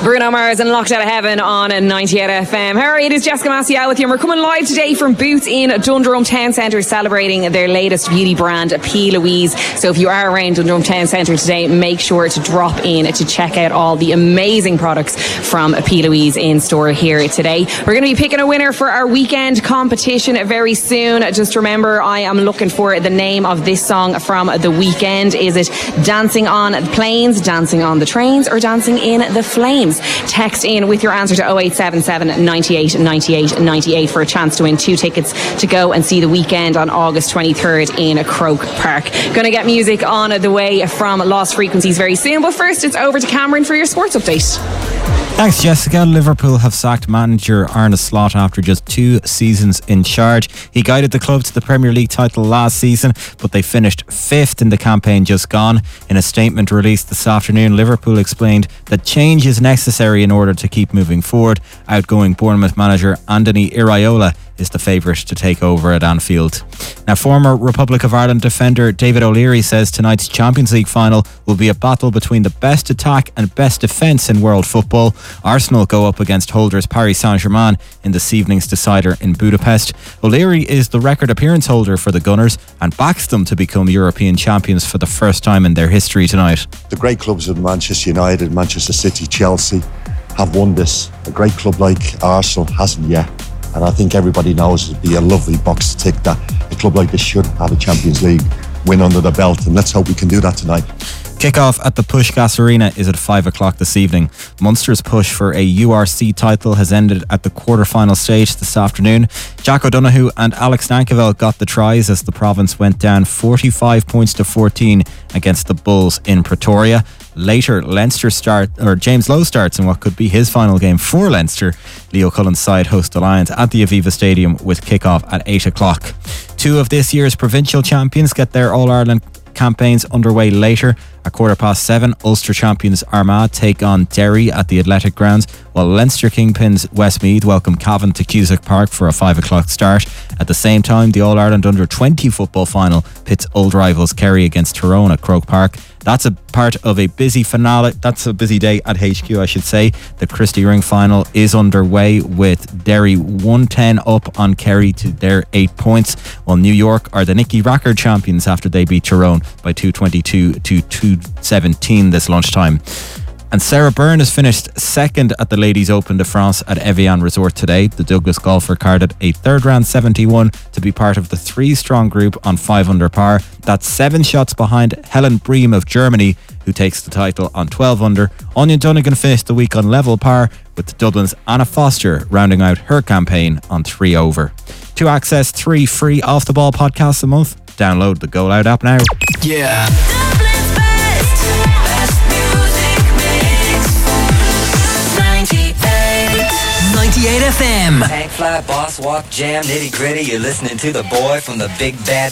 Bruno Mars and Locked Out of Heaven on 98 FM. Harry, it is Jessica Maciel with you, and we're coming live today from Boots in Dundrum Town Centre, celebrating their latest beauty brand, P. Louise. So if you are around Dundrum Town Centre today, make sure to drop in to check out all the amazing products from P. Louise in store here today. We're going to be picking a winner for our weekend competition very soon. Just remember, I am looking for the name of this song from the weekend. Is it Dancing on the Planes, Dancing on the Trains, or Dancing in the Flames? Text in with your answer to 0877 98 98 98 for a chance to win 2 tickets to go and see The Weekend on August 23rd in Croke Park. Going to get music on the way from Lost Frequencies very soon, but first it's over to Cameron for your sports update. Thanks, Jessica. Liverpool have sacked manager Arne Slot after just 2 seasons in charge. He guided the club to the Premier League title last season, but they finished 5th in the campaign just gone. In a statement released this afternoon, Liverpool explained that change is necessary in order to keep moving forward. Outgoing Bournemouth manager Andoni Iraola is the favourite to take over at Anfield. Now, former Republic of Ireland defender David O'Leary says tonight's Champions League final will be a battle between the best attack and best defence in world football. Arsenal go up against holders Paris Saint-Germain in this evening's decider in Budapest. O'Leary is the record appearance holder for the Gunners and backs them to become European champions for the first time in their history tonight. The great clubs of Manchester United, Manchester City, Chelsea have won this. A great club like Arsenal hasn't yet. And I think everybody knows it'd be a lovely box to tick that a club like this should have a Champions League win under the belt, and let's hope we can do that tonight. Kick-off at the Pushgas Arena is at 5 o'clock this evening. Munster's push for a URC title has ended at the quarter-final stage this afternoon. Jack O'Donoghue and Alex Nankerville got the tries as the province went down 45 points to 14 against the Bulls in Pretoria. Later, James Lowe starts in what could be his final game for Leinster. Leo Cullen's side host the Lions at the Aviva Stadium with kick-off at 8 o'clock. 2 of this year's provincial champions get their All-Ireland campaigns underway later. At 7:15, Ulster champions Armagh take on Derry at the Athletic Grounds, while Leinster kingpins Westmeath welcome Cavan to Cusack Park for a 5 o'clock start. At the same time, the All-Ireland Under-20 football final pits old rivals Kerry against Tyrone at Croke Park. That's a part of a busy finale. That's a busy day at HQ, I should say. The Christy Ring final is underway with Derry 110 up on Kerry to their 8 points, while New York are the Nicky Rackard champions after they beat Tyrone by 222 to 217 this lunchtime. And Sarah Byrne has finished second at the Ladies Open de France at Evian Resort today. The Douglas golfer carded a third round 71 to be part of the 3-strong group on 5 under par. That's 7 shots behind Helen Bream of Germany, who takes the title on 12 under. Anya Donegan finished the week on level par, with Dublin's Anna Foster rounding out her campaign on 3 over. To access 3 free Off The Ball podcasts a month, download the Go Loud app now. Yeah. 98 FM. Tank fly, boss walk, jam, nitty gritty. You're listening to the boy from the big bad